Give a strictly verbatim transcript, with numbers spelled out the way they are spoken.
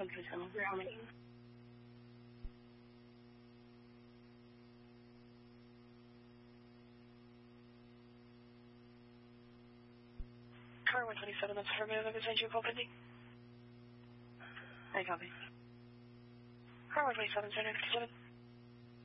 country channel. You're on it. Car one twenty-seven, that's affirmative. I'm going to send you a call pending. I copy. Car one twenty-seven, Center fifty-seven.